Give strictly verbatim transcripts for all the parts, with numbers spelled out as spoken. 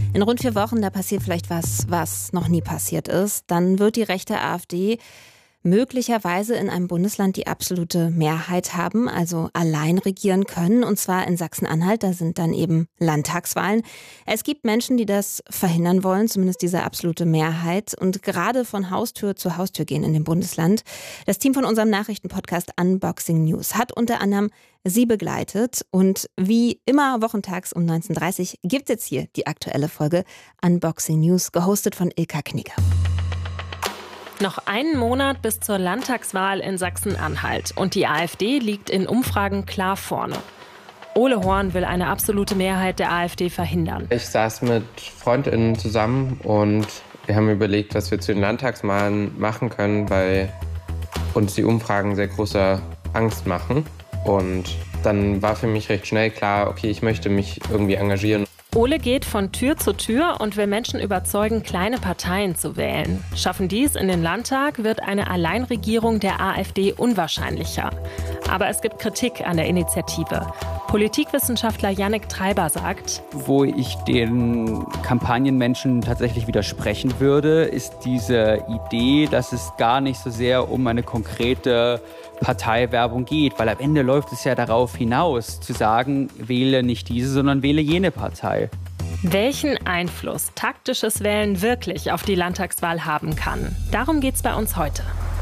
In rund vier Wochen, da passiert vielleicht was, was noch nie passiert ist. Dann wird die rechte AfD möglicherweise in einem Bundesland die absolute Mehrheit haben, also allein regieren können, und zwar in Sachsen-Anhalt. Da sind dann eben Landtagswahlen. Es gibt Menschen, die das verhindern wollen, zumindest diese absolute Mehrheit, und gerade von Haustür zu Haustür gehen in dem Bundesland. Das Team von unserem Nachrichtenpodcast Unboxing News hat unter anderem sie begleitet, und wie immer wochentags um neunzehn Uhr dreißig gibt es jetzt hier die aktuelle Folge Unboxing News, gehostet von Ilka Knigge. Noch einen Monat bis zur Landtagswahl in Sachsen-Anhalt und die AfD liegt in Umfragen klar vorne. Ole Horn will eine absolute Mehrheit der AfD verhindern. Ich saß mit FreundInnen zusammen und wir haben überlegt, was wir zu den Landtagswahlen machen können, weil uns die Umfragen sehr große Angst machen. Und dann war für mich recht schnell klar, okay, ich möchte mich irgendwie engagieren. Ole geht von Tür zu Tür und will Menschen überzeugen, kleine Parteien zu wählen. Schaffen dies in den Landtag, wird eine Alleinregierung der AfD unwahrscheinlicher. Aber es gibt Kritik an der Initiative. Politikwissenschaftler Yannick Treiber sagt: Wo ich den Kampagnenmenschen tatsächlich widersprechen würde, ist diese Idee, dass es gar nicht so sehr um eine konkrete Parteiwerbung geht, weil am Ende läuft es ja darauf hinaus, zu sagen, wähle nicht diese, sondern wähle jene Partei. Welchen Einfluss taktisches Wählen wirklich auf die Landtagswahl haben kann, darum geht's bei uns heute.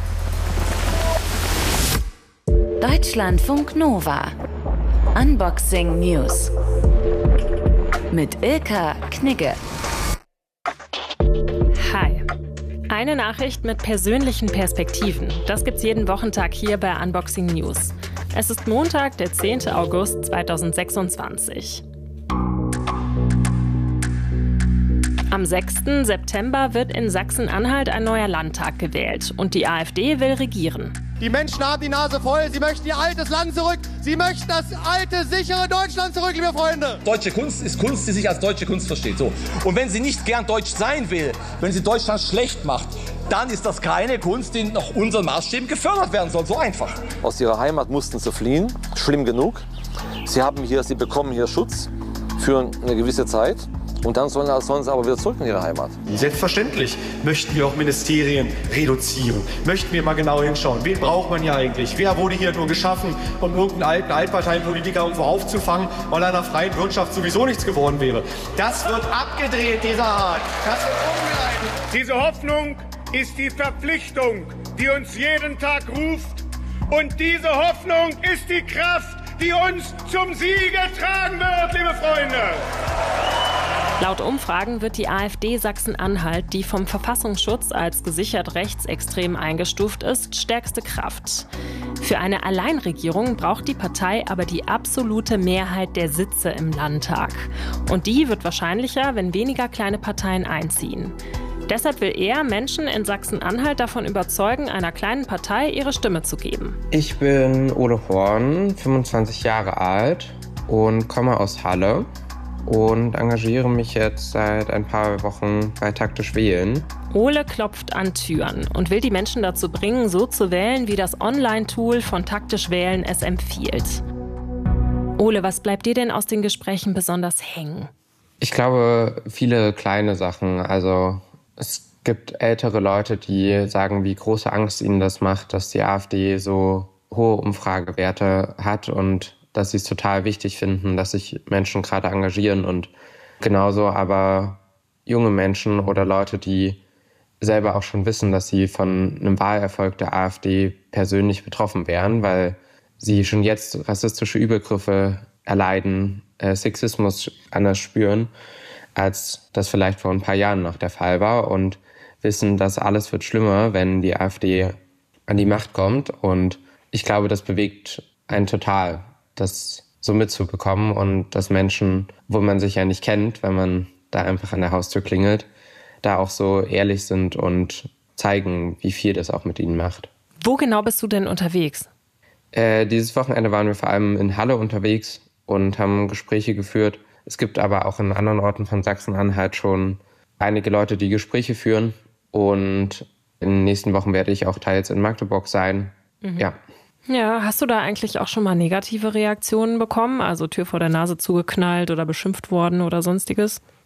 Deutschlandfunk Nova. Unboxing News. Mit Ilka Knigge. Hi. Eine Nachricht mit persönlichen Perspektiven. Das gibt's jeden Wochentag hier bei Unboxing News. Es ist Montag, der zehnten August zweitausendsechsundzwanzig. Am sechsten September wird in Sachsen-Anhalt ein neuer Landtag gewählt und die AfD will regieren. Die Menschen haben die Nase voll, sie möchten ihr altes Land zurück, sie möchten das alte, sichere Deutschland zurück, liebe Freunde. Deutsche Kunst ist Kunst, die sich als deutsche Kunst versteht. So. Und wenn sie nicht gern deutsch sein will, wenn sie Deutschland schlecht macht, dann ist das keine Kunst, die nach unseren Maßstäben gefördert werden soll. So einfach. Aus ihrer Heimat mussten sie fliehen, schlimm genug. Sie haben hier, sie bekommen hier Schutz für eine gewisse Zeit. Und dann sollen, sollen sie aber wieder zurück in ihre Heimat. Selbstverständlich möchten wir auch Ministerien reduzieren. Möchten wir mal genau hinschauen. Wen braucht man hier eigentlich? Wer wurde hier nur geschaffen, um irgendeinen alten Altparteienpolitiker irgendwo aufzufangen, weil er in der freien Wirtschaft sowieso nichts geworden wäre? Das wird abgedreht, dieser Rat. Das wird umgeleitet. Diese Hoffnung ist die Verpflichtung, die uns jeden Tag ruft. Und diese Hoffnung ist die Kraft, die uns zum Siege tragen wird, liebe Freunde. Laut Umfragen wird die AfD Sachsen-Anhalt, die vom Verfassungsschutz als gesichert rechtsextrem eingestuft ist, stärkste Kraft. Für eine Alleinregierung braucht die Partei aber die absolute Mehrheit der Sitze im Landtag. Und die wird wahrscheinlicher, wenn weniger kleine Parteien einziehen. Deshalb will er Menschen in Sachsen-Anhalt davon überzeugen, einer kleinen Partei ihre Stimme zu geben. Ich bin Ole Horn, fünfundzwanzig Jahre alt und komme aus Halle. Und engagiere mich jetzt seit ein paar Wochen bei Taktisch Wählen. Ole klopft an Türen und will die Menschen dazu bringen, so zu wählen, wie das Online-Tool von Taktisch Wählen es empfiehlt. Ole, was bleibt dir denn aus den Gesprächen besonders hängen? Ich glaube, viele kleine Sachen. Also es gibt ältere Leute, die sagen, wie große Angst ihnen das macht, dass die AfD so hohe Umfragewerte hat und dass sie es total wichtig finden, dass sich Menschen gerade engagieren, und genauso aber junge Menschen oder Leute, die selber auch schon wissen, dass sie von einem Wahlerfolg der AfD persönlich betroffen wären, weil sie schon jetzt rassistische Übergriffe erleiden, äh, Sexismus anders spüren, als das vielleicht vor ein paar Jahren noch der Fall war, und wissen, dass alles wird schlimmer, wenn die AfD an die Macht kommt. Und ich glaube, das bewegt einen total, das so mitzubekommen, und dass Menschen, wo man sich ja nicht kennt, wenn man da einfach an der Haustür klingelt, da auch so ehrlich sind und zeigen, wie viel das auch mit ihnen macht. Wo genau bist du denn unterwegs? Äh, dieses Wochenende waren wir vor allem in Halle unterwegs und haben Gespräche geführt. Es gibt aber auch in anderen Orten von Sachsen-Anhalt schon einige Leute, die Gespräche führen. Und in den nächsten Wochen werde ich auch teils in Magdeburg sein. Mhm. Ja. Ja, hast du da eigentlich auch schon mal negative Reaktionen bekommen? Also Tür vor der Nase zugeknallt oder beschimpft worden oder sonstiges?